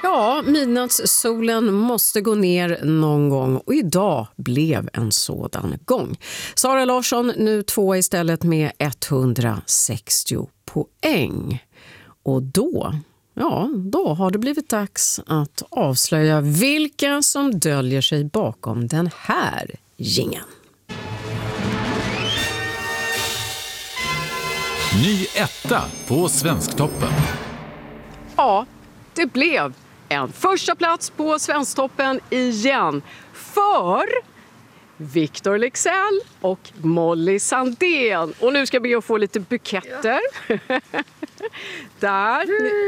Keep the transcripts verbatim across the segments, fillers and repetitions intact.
Ja, midnattssolen måste gå ner någon gång och idag blev en sådan gång. Sara Larsson nu två istället med etthundrasextio poäng. Och då, ja, då har det blivit dags att avslöja vilka som döljer sig bakom den här jingeln. Ny etta på Svensktoppen. Ja, det blev en första plats på Svensktoppen igen för Victor Leksell och Molly Sandén. Och nu ska jag be att få lite buketter. Ja. Där.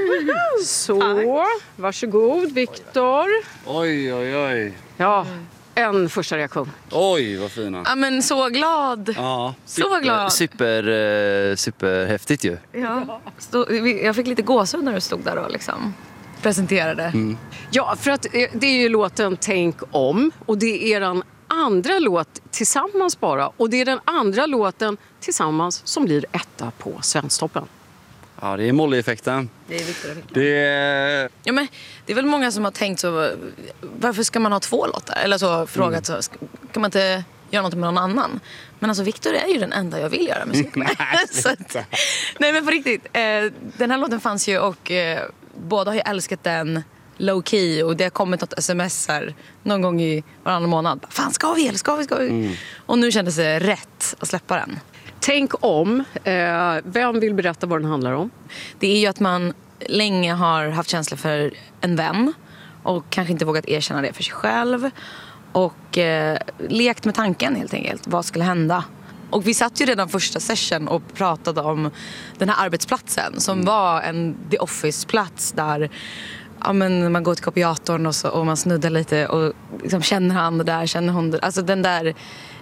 Så, varsågod Victor. Oj, oj, oj. Ja, en första reaktion. Oj, vad fina. Ja, men så glad. Ja, så super, glad. Super, eh, superhäftigt ju. Ja. Stå, jag fick lite gåshud när du stod där och liksom presenterade. Mm. Ja, för att det är ju låten Tänk om. Och det är eran andra låt tillsammans bara. Och det är den andra låten tillsammans som blir etta på Svensktoppen. Ja, det är Molly-effekten. Det är Victor-effekten. Det är... Ja, men det är väl många som har tänkt så, varför ska man ha två låtar? Eller så frågat så, kan man inte göra något med någon annan? Men alltså Victor är ju den enda jag vill göra musik med. så att, nej men på riktigt, eh, den här låten fanns ju och eh, båda har ju älskat den low key och det har kommit något sms här någon gång i varannan månad. Fan, ska vi eller ska vi, ska vi? Mm. Och nu kändes det rätt att släppa den. Tänk om. Eh, vem vill berätta vad den handlar om? Det är ju att man länge har haft känsla för en vän och kanske inte vågat erkänna det för sig själv och eh, lekt med tanken helt enkelt. Vad skulle hända? Och vi satt ju redan första session och pratade om den här arbetsplatsen som mm. var en The Office-plats där ja, men man går till kopiatorn och, så, och man snuddar lite och liksom känner han det där, känner hon det. Alltså den där,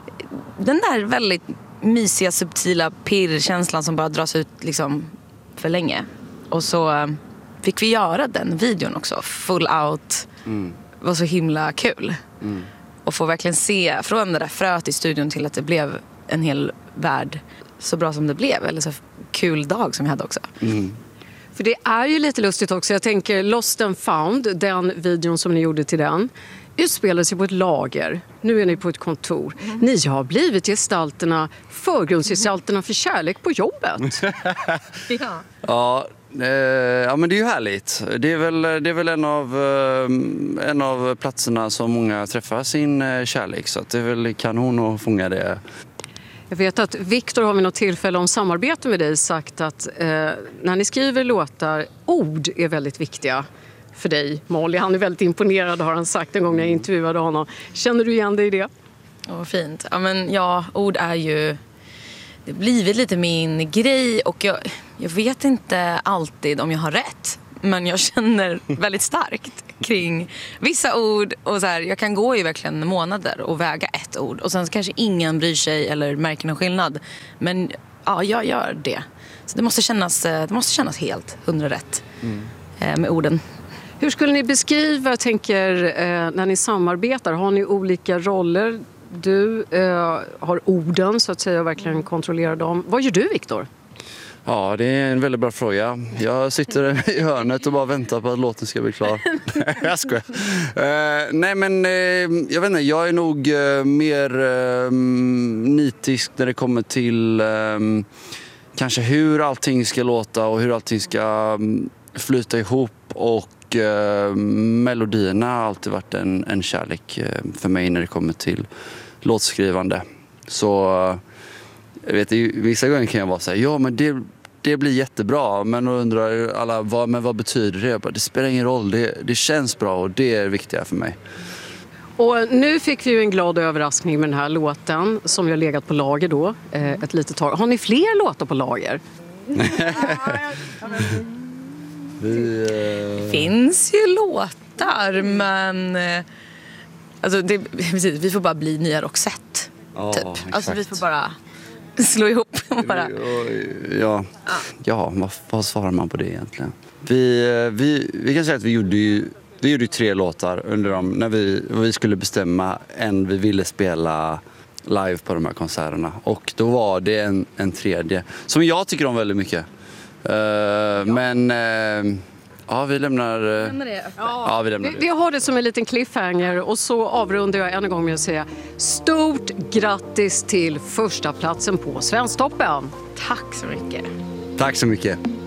den där väldigt mysiga, subtila pirrkänslan som bara dras ut liksom för länge. Och så fick vi göra den videon också, full out. Mm. Var så himla kul. Mm. Och få verkligen se från det där fröet i studion till att det blev en hel värld så bra som det blev. Eller så kul dag som vi hade också. Mm. För det är ju lite lustigt också. Jag tänker Lost and Found, den videon som ni gjorde till den, utspelar sig på ett lager. Nu är ni på ett kontor. Mm. Ni har blivit gestalterna, förgrundsgestalterna för kärlek på jobbet. ja. Ja, eh, ja, men det är ju härligt. Det är väl, det är väl en, av, eh, en av platserna som många träffar sin eh, kärlek. Så att det är väl kanon att fånga det. Jag vet att Victor har vid något tillfälle om samarbete med dig sagt att eh, när ni skriver låtar, ord är väldigt viktiga för dig, Molly. Han är väldigt imponerad, har han sagt en gång när jag intervjuade honom. Känner du igen dig i det? Åh, fint. Ja, men ja, ord är ju... Det har blivit lite min grej och jag, jag vet inte alltid om jag har rätt. Men jag känner väldigt starkt kring vissa ord. Och så här, jag kan gå i verkligen månader och väga ett ord. Och sen kanske ingen bryr sig eller märker någon skillnad. Men ja, jag gör det. Så det måste kännas, det måste kännas helt hundra rätt mm. med orden. Hur skulle ni beskriva, tänker, eh, när ni samarbetar? Har ni olika roller? Du eh, har orden så att säga och verkligen kontrollerar dem. Vad gör du, Victor? Ja, det är en väldigt bra fråga. Jag sitter i hörnet och bara väntar på att låten ska bli klar. jag skojar. Uh, nej, men uh, jag vet inte, jag är nog uh, mer uh, nitisk när det kommer till uh, kanske hur allting ska låta och hur allting ska um, flyta ihop. Och uh, melodierna har alltid varit en, en kärlek uh, för mig när det kommer till låtskrivande. Så... Uh, Jag vet, vissa gånger kan jag vara så här, ja men det, det blir jättebra. Men då undrar alla, vad, men vad betyder det? Jag bara, det spelar ingen roll, det, det känns bra och det är viktiga för mig. Och nu fick vi ju en glad överraskning med den här låten som jag legat på lager då eh, ett litet tag. Har ni fler låtar på lager? vi, eh... Det finns ju låtar, men eh, alltså det, precis, vi får bara bli nya Roxette. Ja, typ. exakt. Alltså vi får bara slå ihop och bara... Ja, ja vad, vad svarar man på det egentligen? Vi, vi, vi kan säga att vi gjorde ju, vi gjorde ju tre låtar under dem när vi, vi skulle bestämma en vi ville spela live på de här konserterna. Och då var det en, en tredje som jag tycker om väldigt mycket. Uh, ja. Men uh, Ja, vi lämnar... eh, Men det är öppet. Ja, vi lämnar Vi, det. vi har det som en liten cliffhanger och så avrundar jag än en gång med att säga stort grattis till första platsen på Svensktoppen. Tack så mycket. Tack så mycket.